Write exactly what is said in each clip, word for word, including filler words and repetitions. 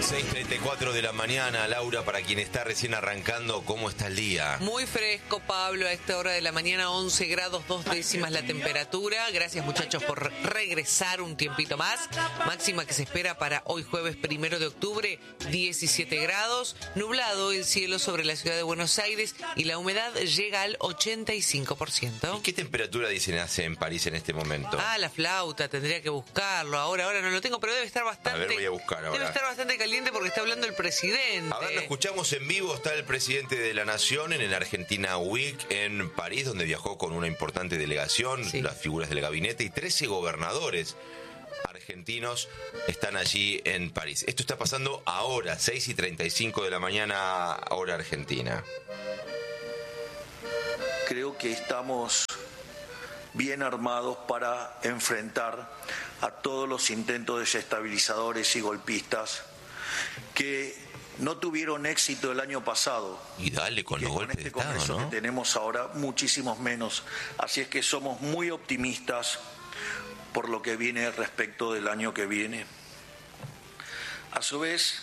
seis treinta y cuatro de la mañana, Laura, para quien está recién arrancando, ¿cómo está el día? Muy fresco, Pablo, a esta hora de la mañana, once grados, dos décimas la temperatura. Gracias, muchachos, por regresar un tiempito más. Máxima que se espera para hoy jueves primero de octubre, diecisiete grados. Nublado el cielo sobre la ciudad de Buenos Aires y la humedad llega al ochenta y cinco por ciento. ¿Y qué temperatura dicen hace en París en este momento? Ah, la flauta, tendría que buscarlo. Ahora, ahora no lo tengo, pero debe estar bastante... A ver, voy a buscar ahora. Debe estar bastante caliente porque está hablando el presidente. A ver, lo escuchamos en vivo. Está el presidente de la Nación en el Argentina Week en París, donde viajó con una importante delegación, sí. Las figuras del gabinete y trece gobernadores argentinos están allí en París. Esto está pasando ahora, seis y treinta y cinco de la mañana, hora argentina. Creo que estamos bien armados para enfrentar a todos los intentos desestabilizadores y golpistas que no tuvieron éxito el año pasado. Y dale con los golpes de Estado, ¿no? Con este Congreso que tenemos ahora, muchísimos menos. Así es que somos muy optimistas por lo que viene respecto del año que viene. A su vez,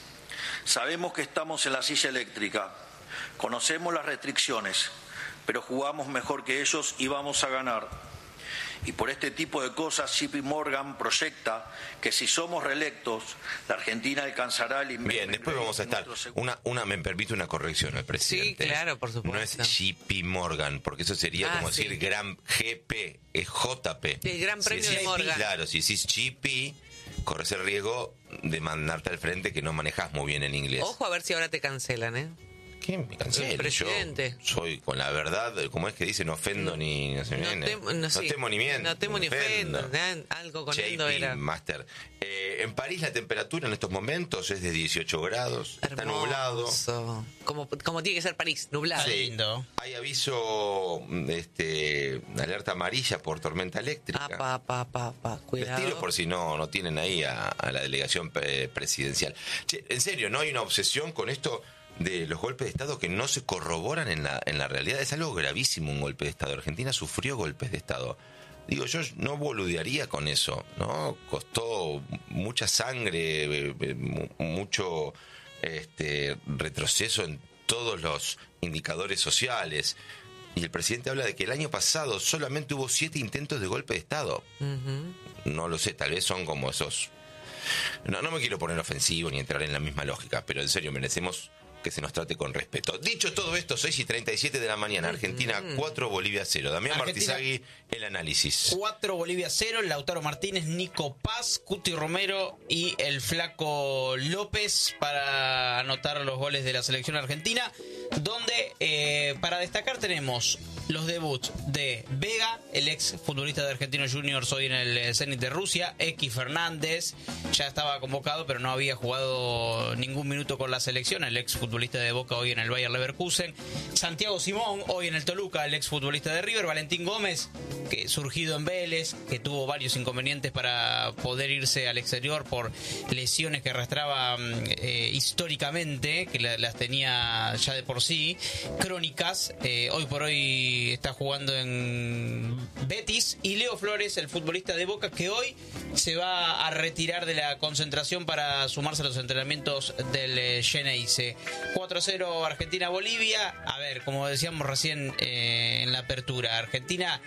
sabemos que estamos en la silla eléctrica, conocemos las restricciones, pero jugamos mejor que ellos y vamos a ganar. Y por este tipo de cosas, J P Morgan proyecta que si somos reelectos, la Argentina alcanzará el... Bien, después vamos a estar... Una, una me permite una corrección al presidente. Sí, claro, por supuesto. No es J P Morgan, porque eso sería ah, como sí. decir Gran G P, es J P. El Gran Premio si de Morgan. Claro, si decís J P, corres el riesgo de mandarte al frente que no manejas muy bien el inglés. Ojo a ver si ahora te cancelan, ¿eh? ¿Qué me cancela? El presidente. Yo soy con la verdad, como es que dice, no ofendo ni no, se no, viene. Temo, no, no sí. temo ni miento. No temo ni ofendo. ofendo. Algo con J P era. Master. Eh, en París la temperatura en estos momentos es de dieciocho grados. Hermoso. Está nublado. Como, como tiene que ser París, nublado. Sí. Lindo. Hay aviso, este, alerta amarilla por tormenta eléctrica. Ah, pa, pa, pa, pa. Cuidado. Les tiro por si no, no tienen ahí a, a la delegación presidencial. Che, en serio, ¿no hay una obsesión con esto de los golpes de Estado que no se corroboran en la, en la realidad? Es algo gravísimo un golpe de Estado. Argentina sufrió golpes de Estado. Digo, yo no boludearía con eso, ¿no? Costó mucha sangre, mucho este, retroceso en todos los indicadores sociales. Y el presidente habla de que el año pasado solamente hubo siete intentos de golpe de Estado. Uh-huh. No lo sé, tal vez son como esos... No, no me quiero poner ofensivo ni entrar en la misma lógica, pero en serio merecemos que se nos trate con respeto. Dicho todo esto, seis y treinta y siete de la mañana, Argentina cuatro, Bolivia cero. Damián Martizagui, el análisis. cuatro, Bolivia cero, Lautaro Martínez, Nico Paz, Cuti Romero y el Flaco López para anotar los goles de la selección argentina, donde eh, para destacar tenemos los debuts de Vega, el ex futbolista de Argentinos Juniors hoy en el Zenit de Rusia, X Fernández, ya estaba convocado pero no había jugado ningún minuto con la selección, el ex futbolista de Boca hoy en el Bayer Leverkusen, Santiago Simón hoy en el Toluca, el ex futbolista de River, Valentín Gómez, que surgido en Vélez, que tuvo varios inconvenientes para poder irse al exterior por lesiones que arrastraba eh, históricamente, que la, las tenía ya de por sí, crónicas, eh, hoy por hoy está jugando en Betis, y Leo Flores, el futbolista de Boca, que hoy se va a retirar de la concentración para sumarse a los entrenamientos del eh, Geneise. cuatro a cero Argentina-Bolivia. A ver, como decíamos recién eh, en la apertura, Argentina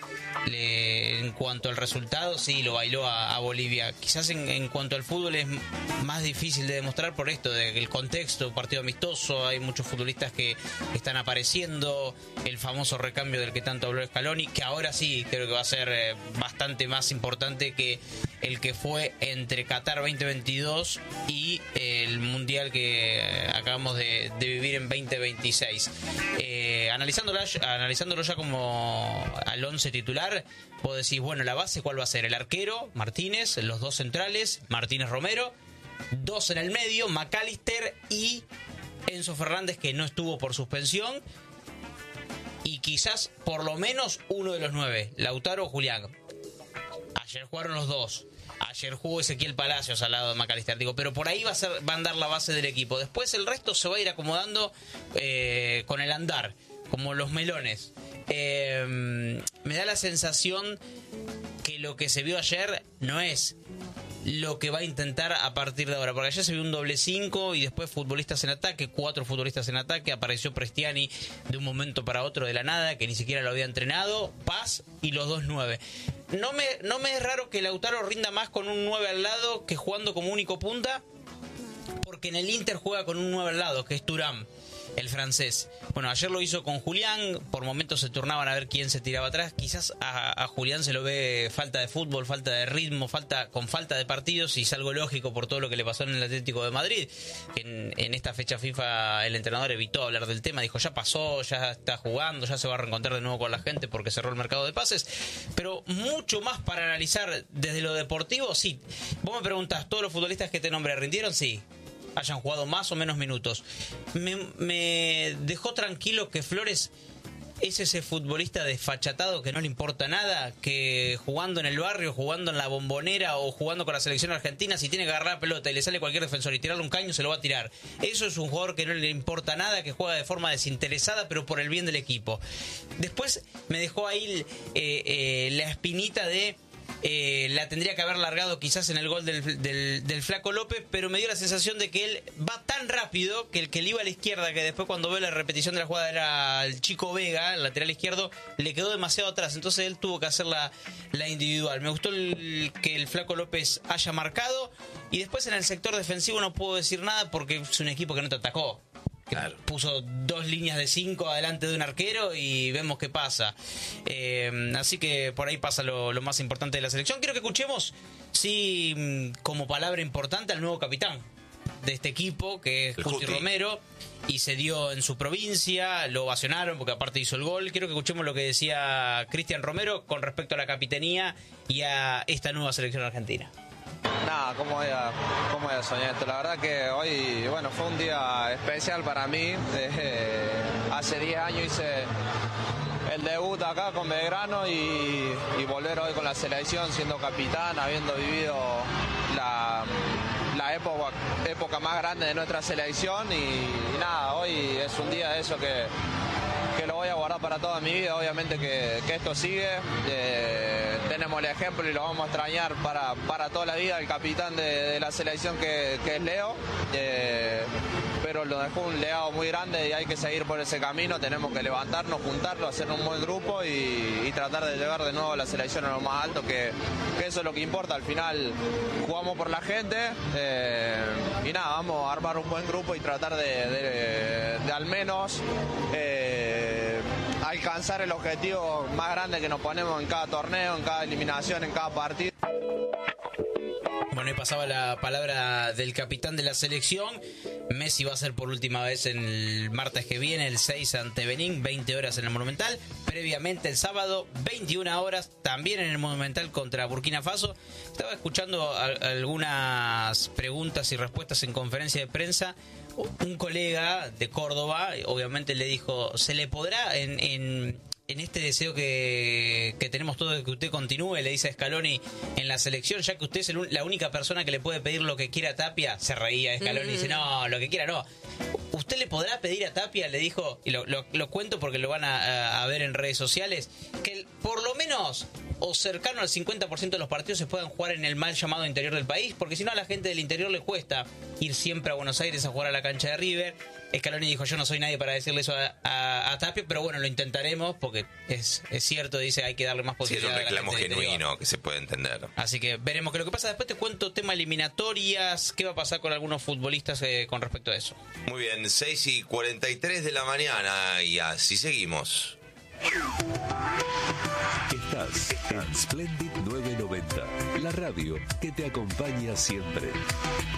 le, en cuanto al resultado sí lo bailó a, a Bolivia. Quizás en, en cuanto al fútbol es más difícil de demostrar por esto, del contexto, partido amistoso, hay muchos futbolistas que están apareciendo, el famoso recambio del que tanto habló Scaloni, que ahora sí creo que va a ser eh, bastante más importante que el que fue entre Qatar veinte veintidós y eh, el Mundial que acabamos de, de vivir en veinte veintiséis. Eh, analizándolo, analizándolo ya como al once titular, vos decís, bueno, la base, ¿cuál va a ser? El arquero, Martínez, los dos centrales, Martínez Romero, dos en el medio, McAllister y Enzo Fernández, que no estuvo por suspensión, y quizás por lo menos uno de los nueve, Lautaro o Julián. Ayer jugaron los dos. Ayer jugó Ezequiel Palacios al lado de McAllister, digo, pero por ahí va a ser, va a andar la base del equipo. Después el resto se va a ir acomodando eh, con el andar, como los melones. Eh, me da la sensación que lo que se vio ayer no es lo que va a intentar a partir de ahora, porque ayer se vio un doble cinco y después futbolistas en ataque, cuatro futbolistas en ataque, apareció Prestiani de un momento para otro de la nada, que ni siquiera lo había entrenado, Paz y los dos nueve. No me, no me es raro que Lautaro rinda más con un nueve al lado que jugando como único punta, porque en el Inter juega con un nueve al lado, que es Thuram, el francés. Bueno, ayer lo hizo con Julián, por momentos se turnaban a ver quién se tiraba atrás. Quizás a, a Julián se lo ve falta de fútbol, falta de ritmo, falta con falta de partidos, y es algo lógico por todo lo que le pasó en el Atlético de Madrid. En, en esta fecha FIFA el entrenador evitó hablar del tema, dijo ya pasó, ya está jugando, ya se va a reencontrar de nuevo con la gente porque cerró el mercado de pases. Pero mucho más para analizar desde lo deportivo, sí. Vos me preguntás, ¿todos los futbolistas que te nombré rindieron? Sí. Hayan jugado más o menos minutos. Me, me dejó tranquilo que Flores es ese futbolista desfachatado que no le importa nada, que jugando en el barrio, jugando en la Bombonera o jugando con la selección argentina, si tiene que agarrar la pelota y le sale cualquier defensor y tirarle un caño, se lo va a tirar. Eso es un jugador que no le importa nada, que juega de forma desinteresada, pero por el bien del equipo. Después me dejó ahí eh, eh, la espinita de... Eh, la tendría que haber largado quizás en el gol del, del, del Flaco López, pero me dio la sensación de que él va tan rápido que el que le iba a la izquierda, que después cuando ve la repetición de la jugada era el Chico Vega, el lateral izquierdo, le quedó demasiado atrás, entonces él tuvo que hacer la, la individual. Me gustó el, que el Flaco López haya marcado, y después en el sector defensivo no puedo decir nada porque es un equipo que no te atacó. Claro. Puso dos líneas de cinco adelante de un arquero y vemos qué pasa. Eh, así que por ahí pasa lo, lo más importante de la selección. Quiero que escuchemos, sí, como palabra importante, al nuevo capitán de este equipo, que es Cuti Romero, y se dio en su provincia, lo ovacionaron porque aparte hizo el gol. Quiero que escuchemos lo que decía Cristian Romero con respecto a la capitanía y a esta nueva selección argentina. Nada, ¿cómo voy, a, ¿cómo voy a soñar esto? La verdad que hoy, bueno, fue un día especial para mí. Eh, hace diez años hice el debut acá con Belgrano y, y volver hoy con la selección siendo capitán, habiendo vivido la, la época, época más grande de nuestra selección y, y nada, hoy es un día de eso que, que lo voy a guardar para toda mi vida. Obviamente que, que esto sigue, eh, tenemos el ejemplo y lo vamos a extrañar para, para toda la vida, el capitán de, de la selección que, que es Leo, eh, pero lo dejó un legado muy grande y hay que seguir por ese camino. Tenemos que levantarnos, juntarlo, hacer un buen grupo y, y tratar de llegar de nuevo a la selección a lo más alto, que, que eso es lo que importa. Al final jugamos por la gente, eh, y nada, vamos a armar un buen grupo y tratar de, de, de al menos eh, alcanzar el objetivo más grande que nos ponemos en cada torneo, en cada eliminación, en cada partido. Bueno, ahí pasaba la palabra del capitán de la selección. Messi va a ser por última vez en el martes que viene, el seis ante Benín, veinte horas en el Monumental. Previamente el sábado, veintiuna horas, también en el Monumental contra Burkina Faso. Estaba escuchando a, algunas preguntas y respuestas en conferencia de prensa. Un colega de Córdoba, obviamente le dijo, ¿se le podrá en... en en este deseo que, que tenemos todos de que usted continúe, le dice a Scaloni, en la selección, ya que usted es el, la única persona que le puede pedir lo que quiera a Tapia? Se reía Scaloni, mm. dice, no, lo que quiera no. ¿Usted le podrá pedir a Tapia? Le dijo, y lo, lo, lo cuento porque lo van a, a ver en redes sociales, que por lo menos o cercano al cincuenta por ciento de los partidos se puedan jugar en el mal llamado interior del país, porque si no a la gente del interior le cuesta ir siempre a Buenos Aires a jugar a la cancha de River. Scaloni dijo, yo no soy nadie para decirle eso a, a, a Tapia, pero bueno, lo intentaremos porque es, es cierto, dice, hay que darle más posibilidades. Sí, es un reclamo genuino que se puede entender. Así que veremos qué es lo que pasa. Después te cuento tema eliminatorias, qué va a pasar con algunos futbolistas eh, con respecto a eso. Muy bien, seis y cuarenta y tres de la mañana y así seguimos. Estás en Splendid novecientos noventa, la radio que te acompaña siempre.